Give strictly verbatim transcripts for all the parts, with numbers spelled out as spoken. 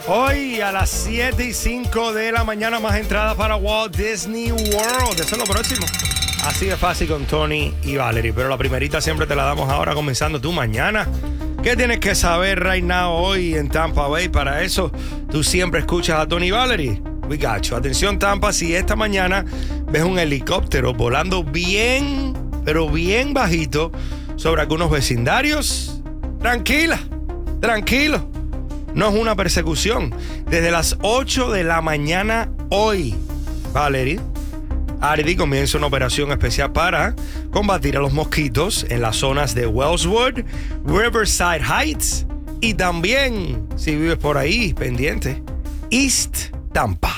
Hoy a las siete y cinco de la mañana más entradas para Walt Disney World. Eso es lo próximo. Así de fácil con Tony y Valerie. Pero la primerita siempre te la damos ahora comenzando tu mañana. ¿Qué tienes que saber right now hoy en Tampa Bay? Para eso tú siempre escuchas a Tony y Valerie. We got you. Atención Tampa, si esta mañana ves un helicóptero volando bien, pero bien bajito sobre algunos vecindarios, tranquila, tranquilo. No es una persecución. Desde las ocho de la mañana hoy, Valerie, Ardi comienza una operación especial para combatir a los mosquitos en las zonas de Wellswood, Riverside Heights y también, si vives por ahí, pendiente, East Tampa.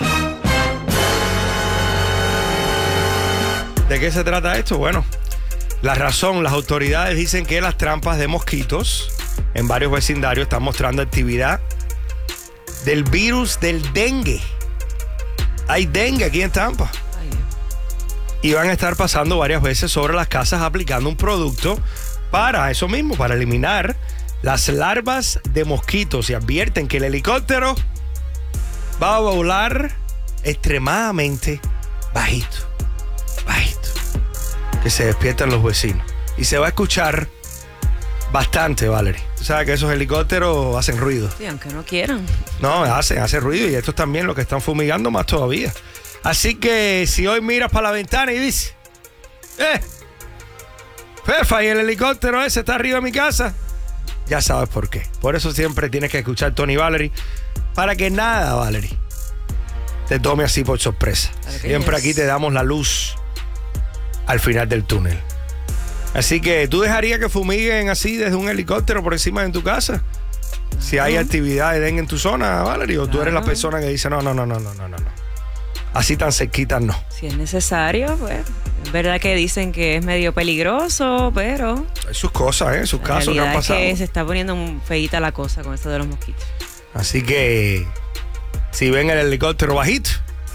¿De qué se trata esto? Bueno, la razón, las autoridades dicen que las trampas de mosquitos en varios vecindarios están mostrando actividad del virus del dengue. Hay dengue aquí en Tampa. Y van a estar pasando varias veces sobre las casas aplicando un producto para eso mismo, para eliminar las larvas de mosquitos. Y advierten que el helicóptero va a volar extremadamente bajito, bajito. Que se despiertan los vecinos. Y se va a escuchar bastante, Valerie. Tú sabes que esos helicópteros hacen ruido. Sí, aunque no quieran. No, hacen, hacen ruido. Y estos también lo que están fumigando más todavía. Así que si hoy miras para la ventana y dices, eh, Fefa, y el helicóptero ese está arriba de mi casa, ya sabes por qué. Por eso siempre tienes que escuchar Tony y Valerie, para que nada, Valerie, te tome así por sorpresa. Siempre aquí te damos la luz al final del túnel. Así que tú dejarías que fumiguen así desde un helicóptero por encima de tu casa. Si hay actividad de dengue en tu zona, Valerie, o tú eres la persona que dice no, no, no, no, no, no, no. Así tan cerquitas no. Si es necesario, pues. Es verdad que dicen que es medio peligroso, pero hay sus cosas, ¿eh? Sus casos que han pasado. Es que se está poniendo feíta la cosa con esto de los mosquitos. Así que si ven el helicóptero bajito,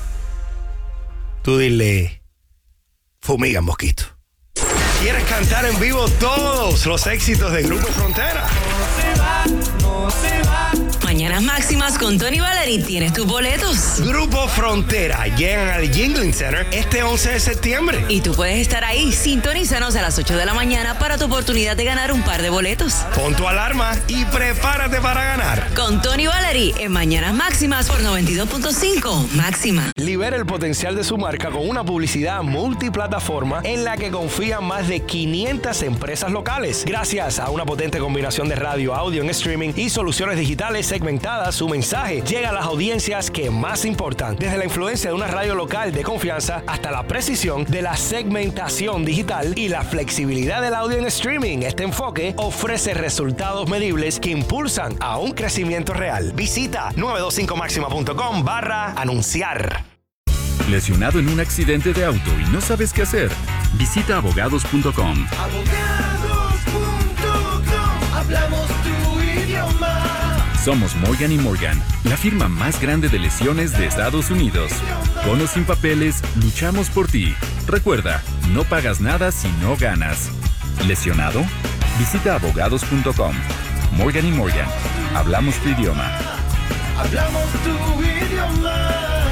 tú dile, fumiga mosquito. ¿Quieres cantar en vivo todos los éxitos de Grupo Frontera? No se va, no se va. Mañanas Máximas con Tony Valerie, ¿tienes tus boletos? Grupo Frontera llegan al Jingling Center este once de septiembre. Y tú puedes estar ahí. Sintonízanos a las ocho de la mañana para tu oportunidad de ganar un par de boletos. Pon tu alarma y prepárate para ganar. Con Tony Valerie en Mañanas Máximas por noventa y dos punto cinco Máxima. Libera el potencial de su marca con una publicidad multiplataforma en la que confían más de quinientas empresas locales. Gracias a una potente combinación de radio, audio en streaming y soluciones digitales segmentadas, su mensaje llega a las audiencias que más importan. Desde la influencia de una radio local de confianza hasta la precisión de la segmentación digital y la flexibilidad del audio en streaming. Este enfoque ofrece resultados medibles que impulsan a un crecimiento real. Visita nueve dos cinco máxima punto com barra anunciar. ¿Lesionado en un accidente de auto y no sabes qué hacer? Visita abogados punto com. abogados punto com. Hablamos tu idioma. Somos Morgan y Morgan, la firma más grande de lesiones de Estados Unidos. Con o sin papeles, luchamos por ti. Recuerda, no pagas nada si no ganas. ¿Lesionado? Visita abogados punto com. Morgan y Morgan, hablamos tu idioma. Hablamos tu idioma.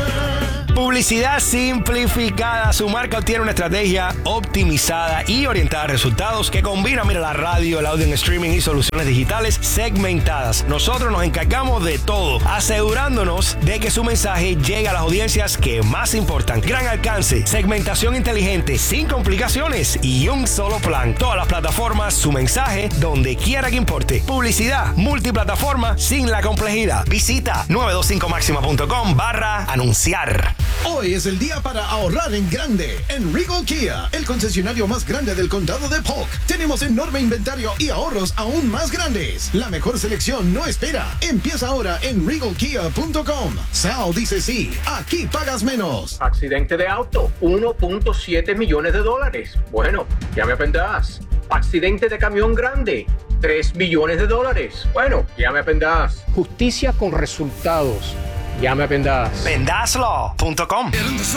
Publicidad simplificada. Su marca obtiene una estrategia optimizada y orientada a resultados que combina, mira, la radio, el audio en streaming y soluciones digitales segmentadas. Nosotros nos encargamos de todo, asegurándonos de que su mensaje llegue a las audiencias que más importan. Gran alcance, segmentación inteligente, sin complicaciones y un solo plan. Todas las plataformas, su mensaje donde quiera que importe. Publicidad multiplataforma sin la complejidad. Visita nueve dos cinco máxima punto com barra anunciar. Hoy es el día para ahorrar en grande. En Regal Kia, el concesionario más grande del condado de Polk, tenemos enorme inventario y ahorros aún más grandes. La mejor selección no espera. Empieza ahora en regal kia punto com. Sal dice sí, aquí pagas menos. Accidente de auto, uno punto siete millones de dólares. Bueno, ya me aprenderás. Accidente de camión grande, tres millones de dólares. Bueno, ya me aprenderás. Justicia con resultados. Llame a Pendas. Pendas Law punto com.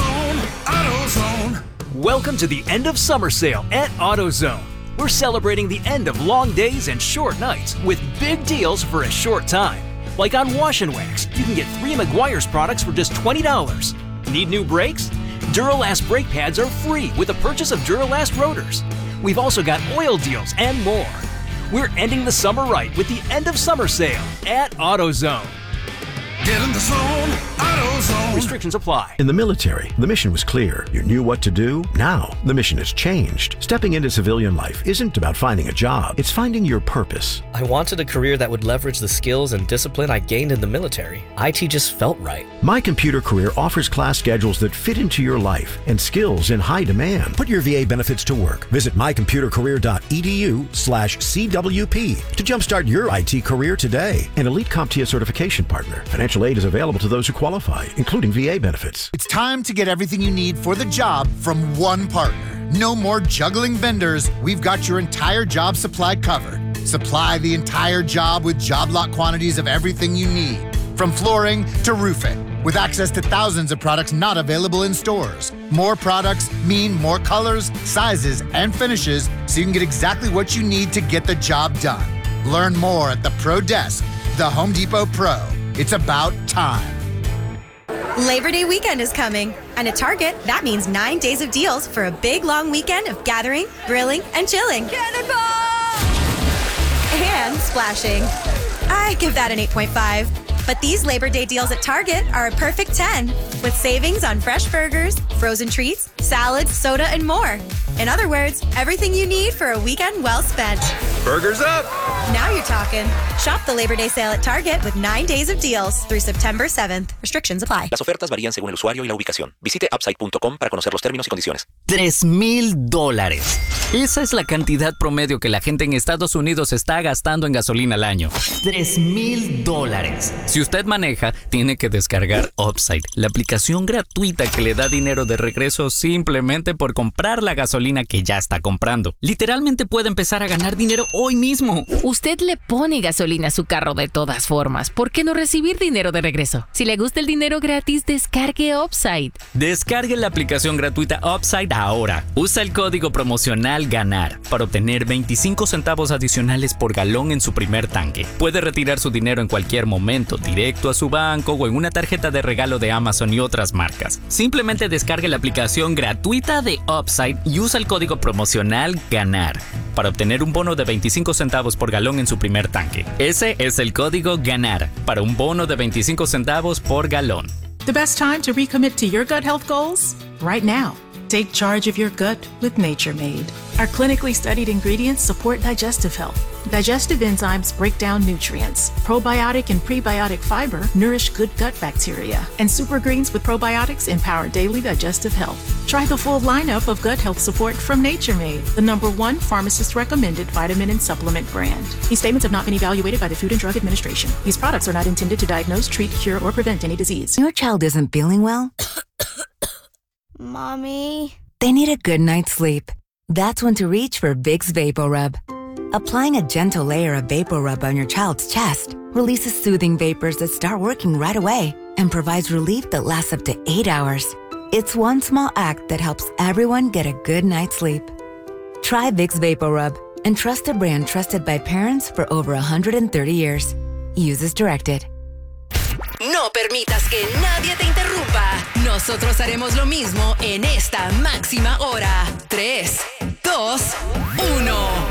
Welcome to the end of summer sale at AutoZone. We're celebrating the end of long days and short nights with big deals for a short time. Like on Wash and Wax, you can get three Meguiar's products for just twenty dollars. Need new brakes? Duralast brake pads are free with the purchase of Duralast rotors. We've also got oil deals and more. We're ending the summer right with the end of summer sale at AutoZone. Get in the zone, AutoZone. Restrictions apply. In the military, the mission was clear. You knew what to do. Now, the mission has changed. Stepping into civilian life isn't about finding a job. It's finding your purpose. I wanted a career that would leverage the skills and discipline I gained in the military. I T just felt right. My Computer Career offers class schedules that fit into your life and skills in high demand. Put your V A benefits to work. Visit mycomputercareer.edu slash CWP to jumpstart your I T career today. An Elite CompTIA certification partner. Financial aid is available to those who qualify, including V A benefits. It's time to get everything you need for the job from one partner. No more juggling vendors. We've got your entire job supply covered. Supply the entire job with job lot quantities of everything you need, from flooring to roofing, with access to thousands of products not available in stores. More products mean more colors, sizes, and finishes, so you can get exactly what you need to get the job done. Learn more at the Pro Desk, the Home Depot Pro. It's about time. Labor Day weekend is coming, and at Target, that means nine days of deals for a big, long weekend of gathering, grilling, and chilling. Cannonball! And splashing. I give that an eight point five. But these Labor Day deals at Target are a perfect ten, with savings on fresh burgers, frozen treats, salads, soda, and more. In other words, everything you need for a weekend well spent. Burgers up! Now you're talking. Shop the Labor Day sale at Target with nine days of deals through September seventh. Restrictions apply. Las ofertas varían según el usuario y la ubicación. Visite upside punto com para conocer los términos y condiciones. Tres mil dólares. Esa es la cantidad promedio que la gente en Estados Unidos está gastando en gasolina al año. Tres mil dólares. Si usted maneja, tiene que descargar Upside, la aplicación gratuita que le da dinero de regreso simplemente por comprar la gasolina que ya está comprando. Literalmente puede empezar a ganar dinero hoy mismo. Usted le pone gasolina a su carro de todas formas. ¿Por qué no recibir dinero de regreso? Si le gusta el dinero gratis, descargue Upside. Descargue la aplicación gratuita Upside ahora. Usa el código promocional GANAR para obtener veinticinco centavos adicionales por galón en su primer tanque. Puede retirar su dinero en cualquier momento, directo a su banco o en una tarjeta de regalo de Amazon y otras marcas. Simplemente descargue la aplicación gratuita de Upside y usa el código promocional GANAR para obtener un bono de veinticinco centavos por galón en su primer tanque. Ese es el código GANAR para un bono de veinticinco centavos por galón. The best time to recommit to your gut health goals? Right now. Take charge of your gut with Nature Made. Our clinically studied ingredients support digestive health. Digestive enzymes break down nutrients. Probiotic and prebiotic fiber nourish good gut bacteria. And super greens with probiotics empower daily digestive health. Try the full lineup of gut health support from Nature Made, the number one pharmacist-recommended vitamin and supplement brand. These statements have not been evaluated by the Food and Drug Administration. These products are not intended to diagnose, treat, cure, or prevent any disease. Your child isn't feeling well? Mommy? They need a good night's sleep. That's when to reach for Vicks VapoRub. Applying a gentle layer of VapoRub on your child's chest releases soothing vapors that start working right away and provides relief that lasts up to eight hours. It's one small act that helps everyone get a good night's sleep. Try Vicks VapoRub and trust a brand trusted by parents for over one hundred thirty years. Use as directed. No permitas que nadie te interrumpa. Nosotros haremos lo mismo en esta máxima hora. tres, dos, uno.